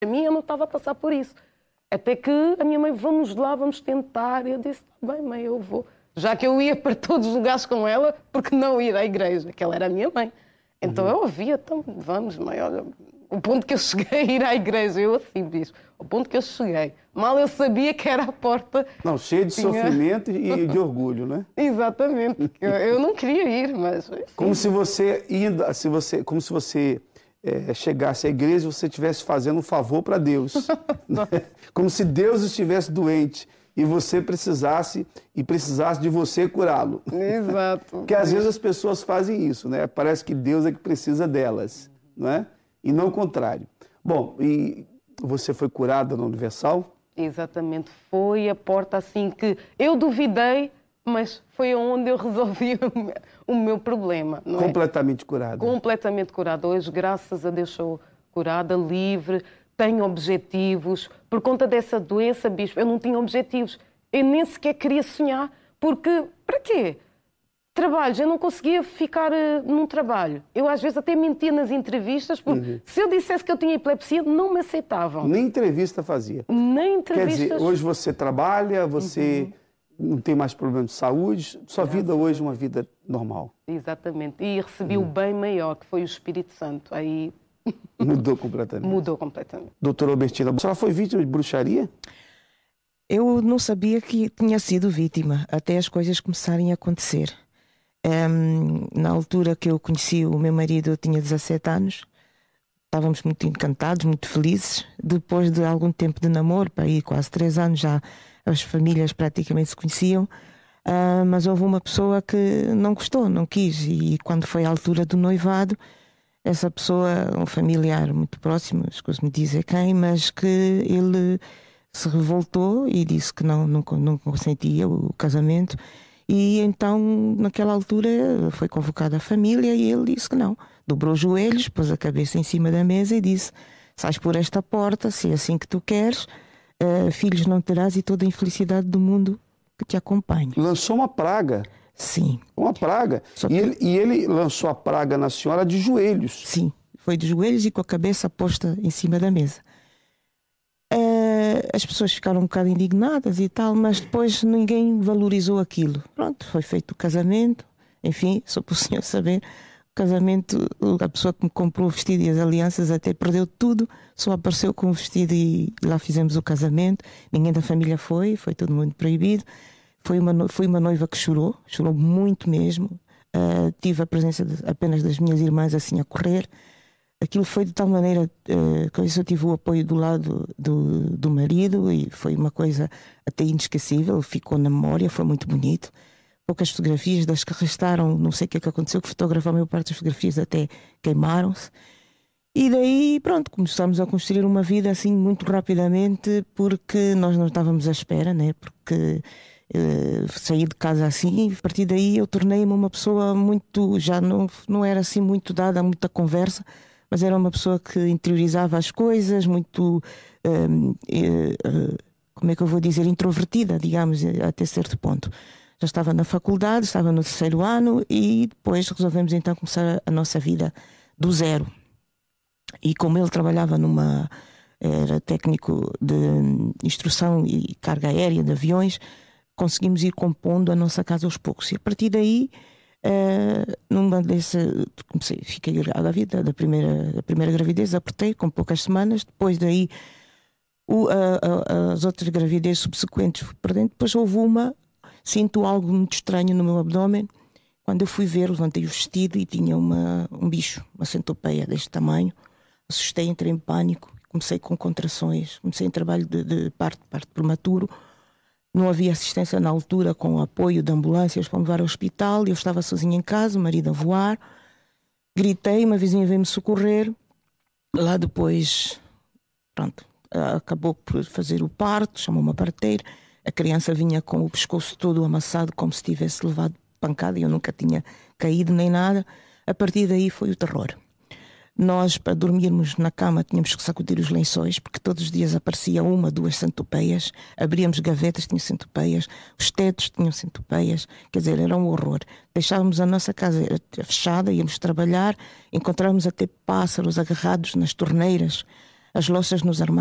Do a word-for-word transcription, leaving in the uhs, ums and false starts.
A mim eu não estava a passar por isso. Até que a minha mãe, vamos lá, vamos tentar. Eu disse, bem, mãe, eu vou. Já que eu ia para todos os lugares com ela, porque não ir à igreja, que ela era a minha mãe. Então uhum. eu ouvia, então vamos, mãe, olha... O ponto que eu cheguei a ir à igreja, eu assim disse, o ponto que eu cheguei, mal eu sabia que era a porta... Não, cheio de tinha... sofrimento e de orgulho, né? Exatamente, eu, eu não queria ir, mas... Enfim. Como se você, indo, se você, como se você é, chegasse à igreja e você estivesse fazendo um favor para Deus. Né? Como se Deus estivesse doente e você precisasse, e precisasse de você curá-lo. Exato. Porque às vezes as pessoas fazem isso, né? Parece que Deus é que precisa delas, não é? E não o contrário. Bom, e você foi curada na Universal? Exatamente. Foi a porta assim que eu duvidei, mas foi onde eu resolvi o meu problema. Não é? Completamente curada? Completamente curada. Hoje, graças a Deus, sou curada, livre, tenho objetivos. Por conta dessa doença, bispo, eu não tinha objetivos. Eu nem sequer queria sonhar, porque, para quê? Trabalhos, eu não conseguia ficar uh, num trabalho. Eu às vezes até mentia nas entrevistas, porque uhum. se eu dissesse que eu tinha epilepsia, não me aceitavam. Nem entrevista fazia. Nem entrevistas. Quer dizer, hoje você trabalha, você uhum. não tem mais problema de saúde, sua Graças vida hoje é uma vida normal. Exatamente. E recebi uhum. o bem maior, que foi o Espírito Santo. Aí... Mudou completamente. Mudou completamente. Doutora Albertina, a senhora foi vítima de bruxaria? Eu não sabia que tinha sido vítima, até as coisas começarem a acontecer. Um, na altura que eu conheci o meu marido, eu tinha dezassete anos, estávamos muito encantados, muito felizes. Depois de algum tempo de namoro, para aí quase três anos, já as famílias praticamente se conheciam, uh, mas houve uma pessoa que não gostou, não quis, e quando foi a altura do noivado, essa pessoa, um familiar muito próximo, escuso-me dizer quem, mas que ele se revoltou e disse que não, não, não consentia o casamento. E então, naquela altura, foi convocada a família e ele disse que não. Dobrou os joelhos, pôs a cabeça em cima da mesa e disse: sais por esta porta, se é assim que tu queres, uh, filhos não terás e toda a infelicidade do mundo que te acompanhe. Lançou uma praga. Sim. Uma praga. Que... E, ele, e ele lançou a praga na senhora de joelhos. Sim, foi de joelhos e com a cabeça posta em cima da mesa. Uh, as pessoas ficaram um bocado indignadas e tal, mas depois ninguém valorizou aquilo. Pronto, foi feito o casamento, enfim, só para o senhor saber, o casamento, a pessoa que me comprou o vestido e as alianças até perdeu tudo, só apareceu com o vestido e lá fizemos o casamento. Ninguém da família foi, foi todo mundo proibido. Foi uma, no... foi uma noiva que chorou, chorou muito mesmo. Uh, tive a presença de, apenas das minhas irmãs assim a correr. Aquilo foi de tal maneira uh, que eu tive o apoio do lado do, do marido e foi uma coisa até inesquecível, ficou na memória, foi muito bonito. Poucas fotografias das que restaram, não sei o que é que aconteceu, que fotografar a maior parte das fotografias até queimaram-se. E daí, pronto, começámos a construir uma vida assim muito rapidamente, porque nós não estávamos à espera, né? Porque uh, saí de casa assim e a partir daí eu tornei-me uma pessoa muito, já não, não era assim muito dada a muita conversa, mas era uma pessoa que interiorizava as coisas, muito, um, uh, como é que eu vou dizer, introvertida, digamos, até certo ponto. Já estava na faculdade, estava no terceiro ano e depois resolvemos então começar a nossa vida do zero. E como ele trabalhava numa, era técnico de instrução e carga aérea de aviões, conseguimos ir compondo a nossa casa aos poucos. E a partir daí, Uh, numa dessa, comecei, fiquei grávida da primeira, da primeira gravidez, apertei com poucas semanas, depois daí o, a, a, as outras gravidezes subsequentes fui perdendo. Depois houve uma, sinto algo muito estranho no meu abdômen, quando eu fui ver, levantei o vestido e tinha uma, um bicho, uma centopeia deste tamanho, assustei, entrei em pânico, comecei com contrações, comecei em trabalho de, de parto, parto prematuro. Não havia assistência na altura com o apoio de ambulâncias para me levar ao hospital. Eu estava sozinha em casa, o marido a voar. Gritei, uma vizinha veio-me socorrer. Lá depois, pronto, acabou por fazer o parto, chamou uma parteira. A criança vinha com o pescoço todo amassado, como se tivesse levado pancada. Eu nunca tinha caído nem nada. A partir daí foi o terror. Nós, para dormirmos na cama, tínhamos que sacudir os lençóis, porque todos os dias aparecia uma, duas centopeias. Abríamos gavetas, tinha centopeias. Os tetos tinham centopeias. Quer dizer, era um horror. Deixávamos a nossa casa fechada, íamos trabalhar, encontrávamos até pássaros agarrados nas torneiras. as louças nos armários.